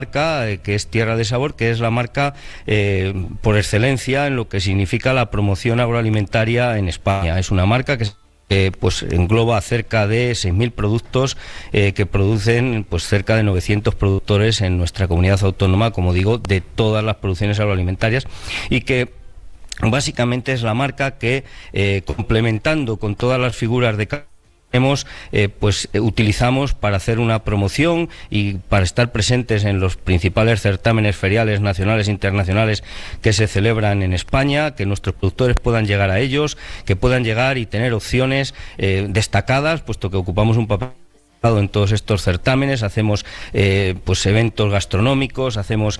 marca que es Tierra de Sabor, que es la marca por excelencia en lo que significa la promoción agroalimentaria en España. Es una marca que pues engloba cerca de 6.000 productos que producen pues cerca de 900 productores en nuestra comunidad autónoma, como digo, de todas las producciones agroalimentarias, y que básicamente es la marca que complementando con todas las figuras de utilizamos para hacer una promoción y para estar presentes en los principales certámenes feriales nacionales e internacionales que se celebran en España, que nuestros productores puedan llegar a ellos, que puedan llegar y tener opciones destacadas, puesto que ocupamos un papel en todos estos certámenes. Hacemos eventos gastronómicos, hacemos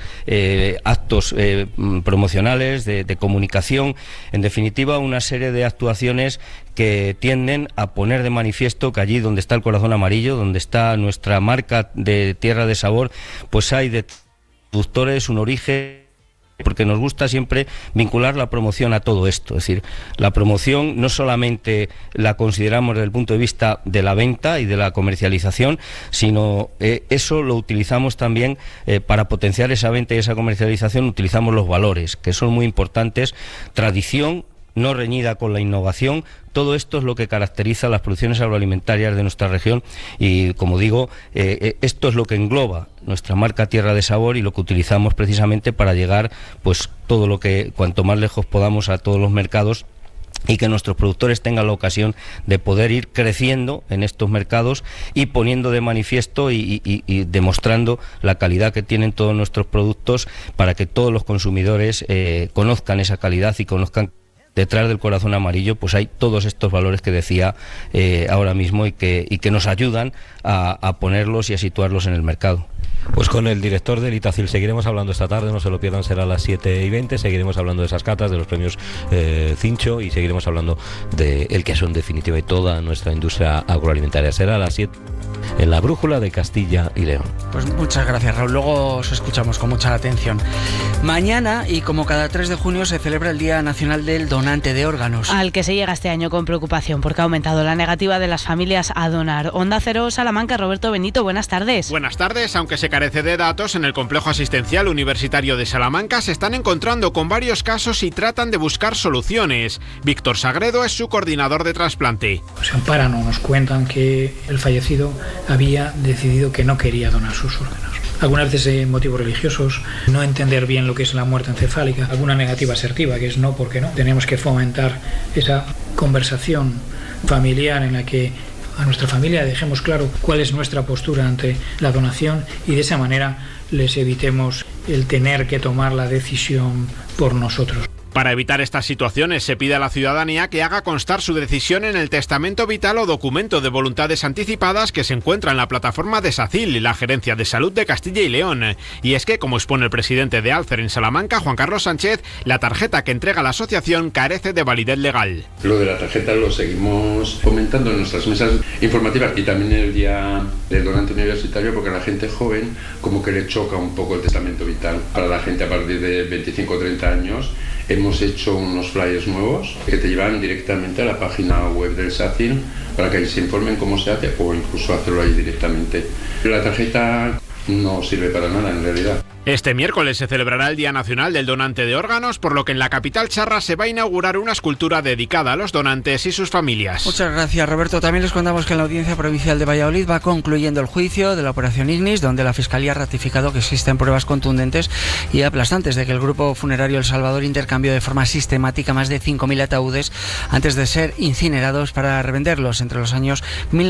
actos promocionales de comunicación, en definitiva una serie de actuaciones que tienden a poner de manifiesto que allí donde está el corazón amarillo, donde está nuestra marca de Tierra de Sabor, pues hay de productores un origen, porque nos gusta siempre vincular la promoción a todo esto. Es decir, la promoción no solamente la consideramos desde el punto de vista de la venta y de la comercialización, sino eso lo utilizamos también para potenciar esa venta y esa comercialización. Utilizamos los valores, que son muy importantes: tradición no reñida con la innovación. Todo esto es lo que caracteriza las producciones agroalimentarias de nuestra región y, como digo, esto es lo que engloba nuestra marca Tierra de Sabor y lo que utilizamos precisamente para llegar, pues, todo lo que, cuanto más lejos podamos, a todos los mercados, y que nuestros productores tengan la ocasión de poder ir creciendo en estos mercados y poniendo de manifiesto y demostrando la calidad que tienen todos nuestros productos, para que todos los consumidores conozcan esa calidad y conozcan detrás del corazón amarillo pues hay todos estos valores que decía ahora mismo y que nos ayudan a ponerlos y a situarlos en el mercado. Pues con el director del Itacil seguiremos hablando esta tarde, no se lo pierdan, será a las 7:20, seguiremos hablando de esas catas, de los premios Cincho, y seguiremos hablando del queso en definitiva y toda nuestra industria agroalimentaria. Será a las 7 en la Brújula de Castilla y León. Pues muchas gracias, Raúl, luego os escuchamos con mucha atención. Mañana, y como cada 3 de junio, se celebra el Día Nacional del Donante de Órganos, al que se llega este año con preocupación porque ha aumentado la negativa de las familias a donar. Onda Cero Salamanca, Roberto Benito, buenas tardes. Buenas tardes. Aunque se carece de datos, en el Complejo Asistencial Universitario de Salamanca se están encontrando con varios casos y tratan de buscar soluciones. Víctor Sagredo es su coordinador de trasplante. Se amparan o nos cuentan que el fallecido había decidido que no quería donar sus órganos. Algunas veces motivos religiosos, no entender bien lo que es la muerte encefálica, alguna negativa asertiva, que es no porque no. Tenemos que fomentar esa conversación familiar en la que a nuestra familia dejemos claro cuál es nuestra postura ante la donación y de esa manera les evitemos el tener que tomar la decisión por nosotros. Para evitar estas situaciones, se pide a la ciudadanía que haga constar su decisión en el testamento vital o documento de voluntades anticipadas que se encuentra en la plataforma de SACIL y la Gerencia de Salud de Castilla y León. Y es que, como expone el presidente de Alcer en Salamanca, Juan Carlos Sánchez, la tarjeta que entrega la asociación carece de validez legal. Lo de la tarjeta lo seguimos comentando en nuestras mesas informativas y también el día del donante universitario, porque a la gente joven como que le choca un poco el testamento vital. Para la gente a partir de 25 o 30 años hemos hecho unos flyers nuevos que te llevan directamente a la página web del SACIL para que ahí se informen cómo se hace o incluso hacerlo ahí directamente. La tarjeta no sirve para nada en realidad. Este miércoles se celebrará el Día Nacional del Donante de Órganos, por lo que en la capital charra se va a inaugurar una escultura dedicada a los donantes y sus familias. Muchas gracias, Roberto. También les contamos que en la Audiencia Provincial de Valladolid va concluyendo el juicio de la Operación Ignis, donde la Fiscalía ha ratificado que existen pruebas contundentes y aplastantes de que el grupo funerario El Salvador intercambió de forma sistemática más de 5.000 ataúdes antes de ser incinerados para revenderlos entre los años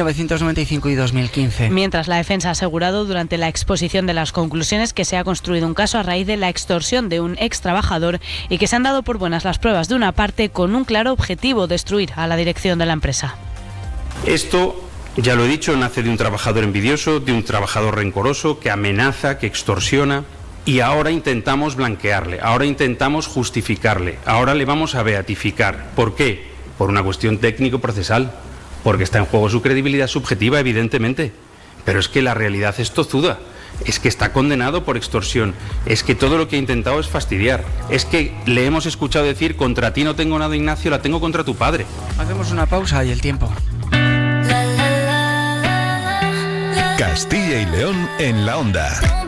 1995 y 2015. Mientras, la defensa ha asegurado durante la exposición de las conclusiones que se ha construido un caso a raíz de la extorsión de un ex trabajador y que se han dado por buenas las pruebas de una parte con un claro objetivo: destruir a la dirección de la empresa. Esto, ya lo he dicho, nace de un trabajador envidioso, de un trabajador rencoroso que amenaza, que extorsiona, y ahora intentamos blanquearle, ahora intentamos justificarle, ahora le vamos a beatificar. ¿Por qué? Por una cuestión técnico-procesal, porque está en juego su credibilidad subjetiva, evidentemente. Pero es que la realidad es tozuda. Es que está condenado por extorsión, es que todo lo que ha intentado es fastidiar, es que le hemos escuchado decir: contra ti no tengo nada, Ignacio, la tengo contra tu padre. Hacemos una pausa y el tiempo. Castilla y León en la onda.